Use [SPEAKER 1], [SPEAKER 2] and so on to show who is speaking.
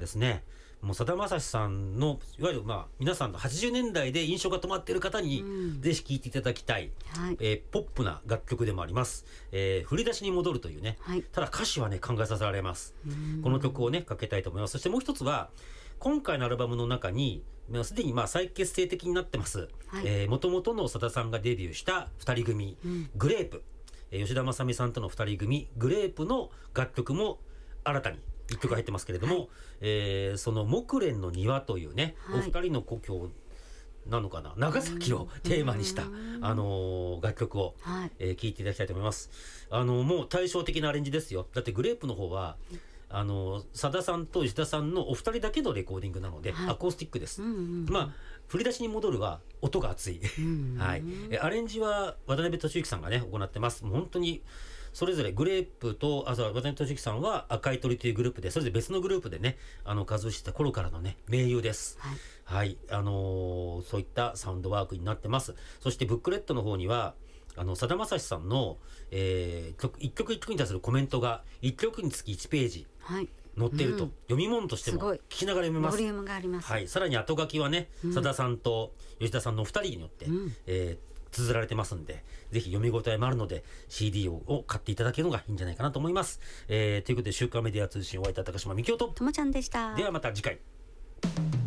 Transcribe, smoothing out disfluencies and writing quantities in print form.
[SPEAKER 1] ですね、もうさだまさしさんのいわゆる皆さんの80年代で印象が止まっている方にぜひ聴いていただきたい、ポップな楽曲でもあります、振り出しに戻るというね、ただ歌詞はね考えさせられます。この曲をねかけたいと思います。そしてもう一つは今回のアルバムの中にすでに再結成的になってます、元々のさださんがデビューした2人組、グレープ、吉田正美さんとの2人組グレープの楽曲も新たに1曲入ってますけれども、その木蓮の庭というね、お二人の故郷なのかな、長崎をテーマにした、楽曲を、聴いていただきたいと思います。もう対照的なアレンジですよ。だってグレープの方はさださんと吉田さんのお二人だけのレコーディングなので、アコースティックです。振り出しに戻るは音が熱い、アレンジは渡辺俊之さんがね行ってます。もう本当にそれぞれグレープと渡辺俊之さんは赤い鳥というグループで、それぞれ別のグループでね活動してた頃からのね盟友です。そういったサウンドワークになってます。そしてブックレットの方にはさだまさしさんの、一曲一曲に対するコメントが1曲につき1ページ載っていると、読み物としても聞きながら読めます。
[SPEAKER 2] ボリュームがあります。
[SPEAKER 1] さらに後書きはね、さださんと吉田さんの2人によって、綴られてますんで、ぜひ読み応えもあるので CD を買っていただけるのがいいんじゃないかなと思います。ということで週刊メディア通信、お会いいた高島みきおと
[SPEAKER 2] ともちゃんでした。
[SPEAKER 1] ではまた次回。